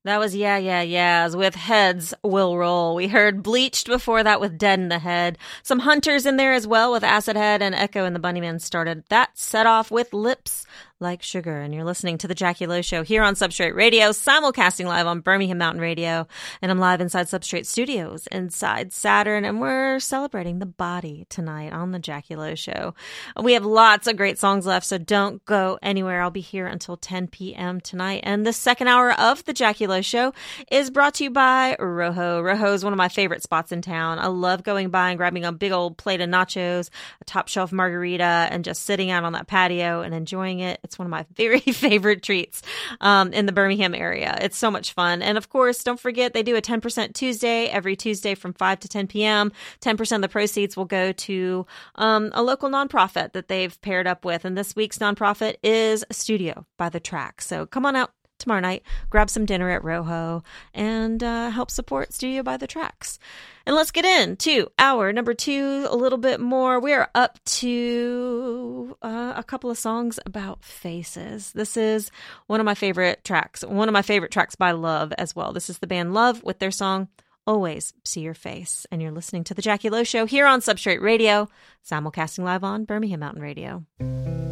That was Yeah, Yeah, Yeahs with Heads Will Roll. We heard Bleached before that with Dead in the Head. Some Hunters in there as well with Acid Head, and Echo and the Bunnymen started that set off with Lips Like Sugar. And you're listening to The Jackie Lowe Show here on Substrate Radio, simulcasting live on Birmingham Mountain Radio. And I'm live inside Substrate Studios inside Saturn, and we're celebrating the body tonight on The Jackie Lowe Show. We have lots of great songs left, so don't go anywhere. I'll be here until 10 p.m. tonight. And the second hour of The Jackie Lowe Show is brought to you by Rojo. Rojo is one of my favorite spots in town. I love going by and grabbing a big old plate of nachos, a top shelf margarita, and just sitting out on that patio and enjoying it. It's one of my very favorite treats in the Birmingham area. It's so much fun. And of course, don't forget, they do a 10% Tuesday every Tuesday from 5 to 10 p.m. 10% of the proceeds will go to a local nonprofit that they've paired up with. And this week's nonprofit is Studio by the Track. So come on out tomorrow night, grab some dinner at Rojo, and help support Studio by the Tracks. And let's get into hour number 2 a little bit more. We are up to a couple of songs about faces. This is one of my favorite tracks by Love as well. This is the band Love with their song Always See Your Face. And you're listening to The Jackie Lowe Show here on Substrate Radio, simulcasting live on Birmingham Mountain Radio.